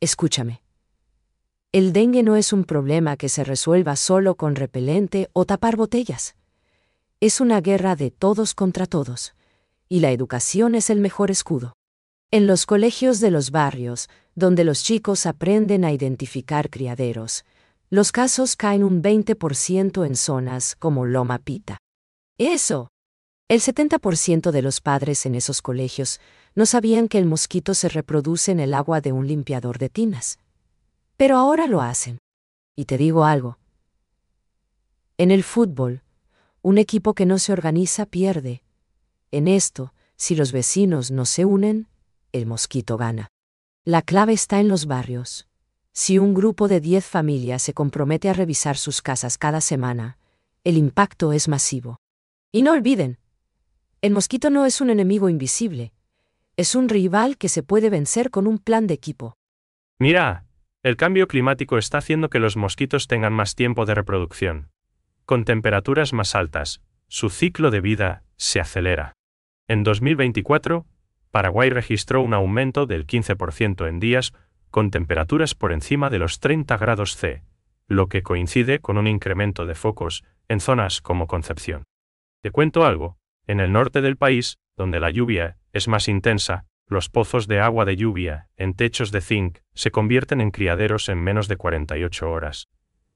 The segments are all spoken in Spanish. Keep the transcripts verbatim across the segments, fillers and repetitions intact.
Escúchame. El dengue no es un problema que se resuelva solo con repelente o tapar botellas. Es una guerra de todos contra todos, y la educación es el mejor escudo. En los colegios de los barrios, donde los chicos aprenden a identificar criaderos, los casos caen un veinte por ciento en zonas como Loma Pita. ¡Eso! El setenta por ciento de los padres en esos colegios no sabían que el mosquito se reproduce en el agua de un limpiador de tinas. Pero ahora lo hacen. Y te digo algo. En el fútbol, un equipo que no se organiza pierde. En esto, si los vecinos no se unen, el mosquito gana. La clave está en los barrios. Si un grupo de diez familias se compromete a revisar sus casas cada semana, el impacto es masivo. Y no olviden, el mosquito no es un enemigo invisible. Es un rival que se puede vencer con un plan de equipo. Mira, el cambio climático está haciendo que los mosquitos tengan más tiempo de reproducción. Con temperaturas más altas, su ciclo de vida se acelera. En dos mil veinticuatro, Paraguay registró un aumento del quince por ciento en días con temperaturas por encima de los treinta grados C, lo que coincide con un incremento de focos en zonas como Concepción. Te cuento algo, en el norte del país, donde la lluvia es más intensa, los pozos de agua de lluvia en techos de zinc se convierten en criaderos en menos de cuarenta y ocho horas.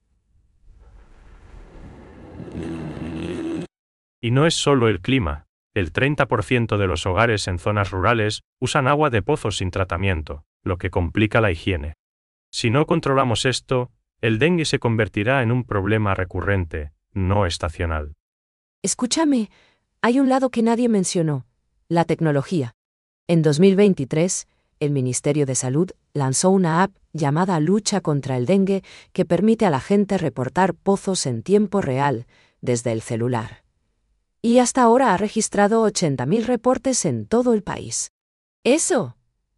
Y no es solo el clima, el treinta por ciento de los hogares en zonas rurales usan agua de pozos sin tratamiento, lo que complica la higiene. Si no controlamos esto, el dengue se convertirá en un problema recurrente, no estacional. Escúchame, hay un lado que nadie mencionó, la tecnología. En dos mil veintitrés, el Ministerio de Salud lanzó una app llamada Lucha contra el Dengue que permite a la gente reportar pozos en tiempo real desde el celular. Y hasta ahora ha registrado ochenta mil reportes en todo el país. ¡Eso!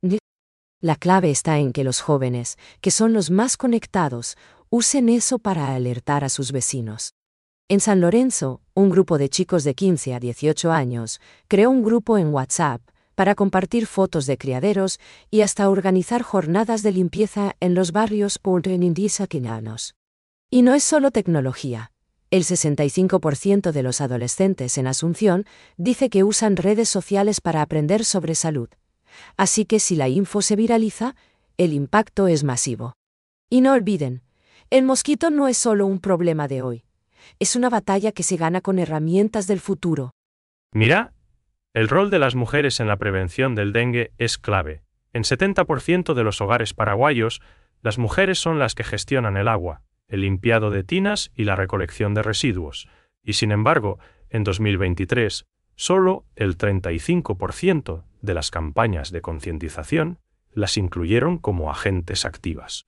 La clave está en que los jóvenes, que son los más conectados, usen eso para alertar a sus vecinos. En San Lorenzo, un grupo de chicos de quince a dieciocho años creó un grupo en WhatsApp para compartir fotos de criaderos y hasta organizar jornadas de limpieza en los barrios indígenas. Y no es solo tecnología. El sesenta y cinco por ciento de los adolescentes en Asunción dice que usan redes sociales para aprender sobre salud. Así que si la info se viraliza, el impacto es masivo. Y no olviden, el mosquito no es solo un problema de hoy. Es una batalla que se gana con herramientas del futuro. Mira, el rol de las mujeres en la prevención del dengue es clave. En setenta por ciento de los hogares paraguayos, las mujeres son las que gestionan el agua, el limpiado de tinas y la recolección de residuos. Y sin embargo, en dos mil veintitrés, solo el treinta y cinco por ciento de las campañas de concientización las incluyeron como agentes activas.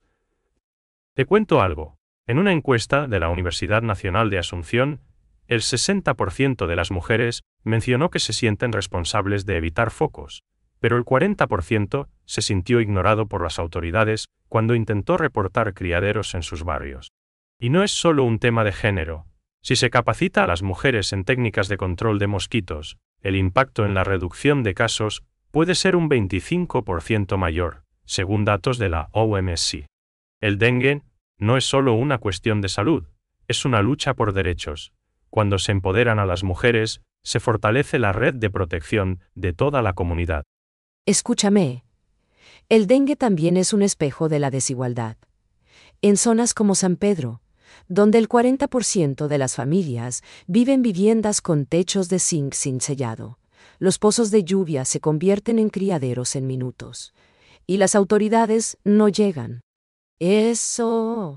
Te cuento algo. En una encuesta de la Universidad Nacional de Asunción, el sesenta por ciento de las mujeres mencionó que se sienten responsables de evitar focos, pero el cuarenta por ciento se sintió ignorado por las autoridades cuando intentó reportar criaderos en sus barrios. Y no es solo un tema de género. Si se capacita a las mujeres en técnicas de control de mosquitos, el impacto en la reducción de casos puede ser un veinticinco por ciento mayor, según datos de la O M S. El dengue no es solo una cuestión de salud, es una lucha por derechos. Cuando se empoderan a las mujeres, se fortalece la red de protección de toda la comunidad. Escúchame. El dengue también es un espejo de la desigualdad. En zonas como San Pedro, donde el cuarenta por ciento de las familias viven en viviendas con techos de zinc sin sellado, los pozos de lluvia se convierten en criaderos en minutos. Y las autoridades no llegan. Eso.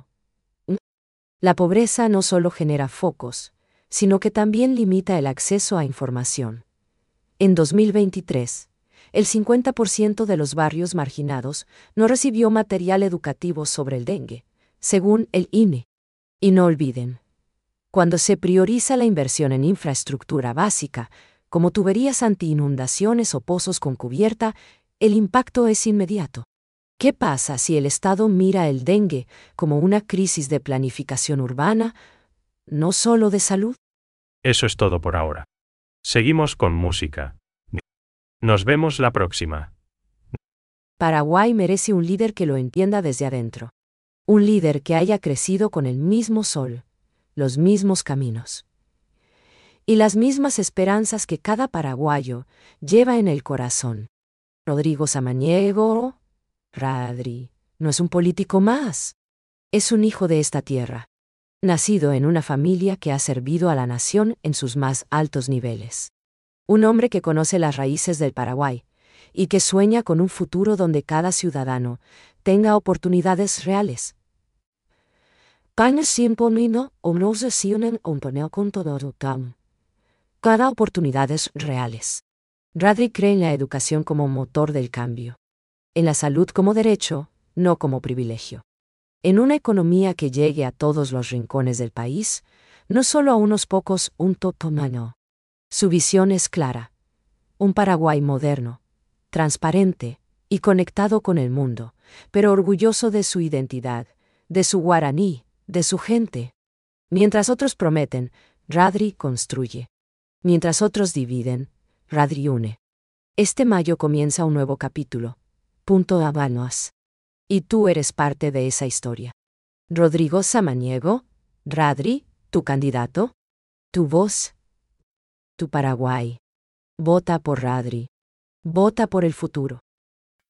La pobreza no solo genera focos, sino que también limita el acceso a información. En dos mil veintitrés, el cincuenta por ciento de los barrios marginados no recibió material educativo sobre el dengue, según el I N E. Y no olviden, cuando se prioriza la inversión en infraestructura básica, como tuberías anti-inundaciones o pozos con cubierta, el impacto es inmediato. ¿Qué pasa si el Estado mira el dengue como una crisis de planificación urbana, no solo de salud? Eso es todo por ahora. Seguimos con música. Nos vemos la próxima. Paraguay merece un líder que lo entienda desde adentro. Un líder que haya crecido con el mismo sol, los mismos caminos y las mismas esperanzas que cada paraguayo lleva en el corazón. Rodrigo Samaniego, Radri, no es un político más. Es un hijo de esta tierra, nacido en una familia que ha servido a la nación en sus más altos niveles. Un hombre que conoce las raíces del Paraguay y que sueña con un futuro donde cada ciudadano tenga oportunidades reales. Cada oportunidades reales. Radri cree en la educación como motor del cambio, en la salud como derecho, no como privilegio, en una economía que llegue a todos los rincones del país, no solo a unos pocos, un totomano. Su visión es clara: un Paraguay moderno, transparente y conectado con el mundo, pero orgulloso de su identidad, de su guaraní, de su gente. Mientras otros prometen, Radri construye. Mientras otros dividen, Radri une. Este mayo comienza un nuevo capítulo. Punto Habanos. Y tú eres parte de esa historia. Rodrigo Samaniego, Radri, tu candidato, tu voz, tu Paraguay. Vota por Radri. Vota por el futuro.